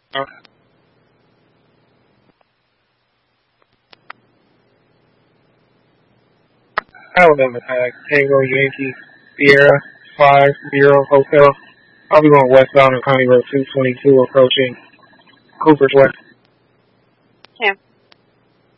Alabama tag, Tango Yankee, Sierra, 50 Hotel. I'll be going westbound on County Road 222 approaching Cooper's Way. Yeah.